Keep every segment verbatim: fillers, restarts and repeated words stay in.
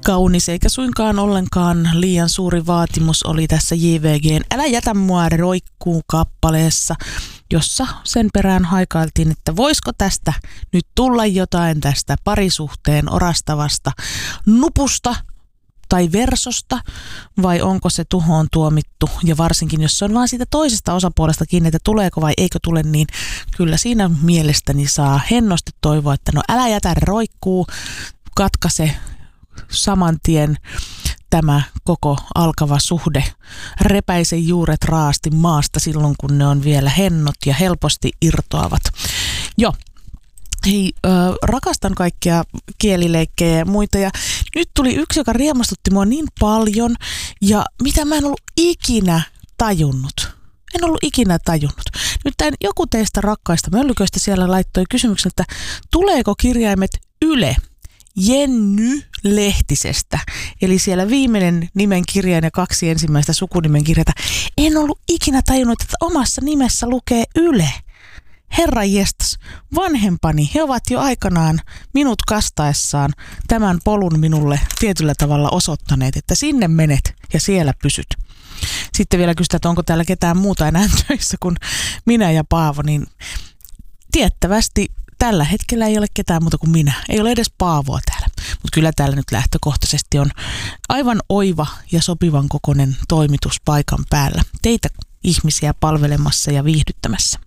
kaunis eikä suinkaan ollenkaan liian suuri vaatimus oli tässä J V G:n Älä jätä mua roikkuu kappaleessa, jossa sen perään haikailtiin, että voisiko tästä nyt tulla jotain tästä parisuhteen orastavasta nupusta tai versosta, vai onko se tuhoon tuomittu, ja varsinkin jos se on vaan siitä toisesta osapuolesta kiinni, että tuleeko vai eikö tule, niin kyllä siinä mielestäni saa hennosti toivoa, että no älä jätä roikkuu, katkaise saman tien tämä koko alkava suhde, repäise juuret raasti maasta silloin, kun ne on vielä hennot ja helposti irtoavat. Joo. Hei, äh, rakastan kaikkia kielileikkejä ja muita, ja nyt tuli yksi, joka riemastutti mua niin paljon, ja mitä mä en ollut ikinä tajunnut. En ollut ikinä tajunnut. Nyt tämän joku teistä rakkaista möllyköistä siellä laittoi kysymyksen, että tuleeko kirjaimet Yle Jenny Lehtisestä, eli siellä viimeinen nimen kirjain ja kaksi ensimmäistä sukunimen kirjaita. En ollut ikinä tajunnut, että omassa nimessä lukee Yle. Herra jestas, vanhempani, he ovat jo aikanaan minut kastaessaan tämän polun minulle tietyllä tavalla osoittaneet, että sinne menet ja siellä pysyt. Sitten vielä kysytään, että onko täällä ketään muuta enää töissä kuin minä ja Paavo, niin tiettävästi tällä hetkellä ei ole ketään muuta kuin minä. Ei ole edes Paavoa täällä, mutta kyllä täällä nyt lähtökohtaisesti on aivan oiva ja sopivan kokoinen toimitus paikan päällä. Teitä ihmisiä palvelemassa ja viihdyttämässä.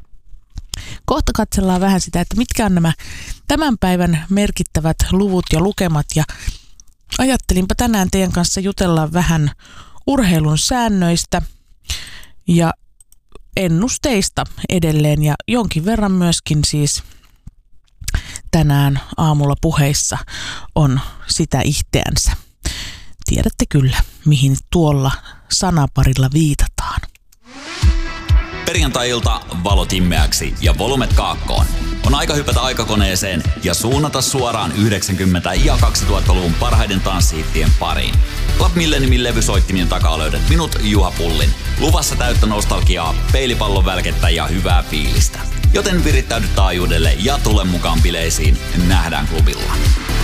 Kohta katsellaan vähän sitä, että mitkä on nämä tämän päivän merkittävät luvut ja lukemat, ja ajattelinpa tänään teidän kanssa jutella vähän urheilun säännöistä ja ennusteista edelleen, ja jonkin verran myöskin siis tänään aamulla puheissa on sitä ihteänsä. Tiedätte kyllä, mihin tuolla sanaparilla viitataan. Perjantai-ilta valot immeäksi ja volumet kaakkoon. On aika hypätä aikakoneeseen ja suunnata suoraan yhdeksänkymmentä- ja kaksituhattaluvun parhaiden tanssihittien pariin. Club Milleniumin levysoittimien takaa löydät minut, Juha Pullin. Luvassa täyttä nostalgiaa, peilipallon välkettä ja hyvää fiilistä. Joten virittäydy taajuudelle ja tule mukaan bileisiin. Nähdään klubilla.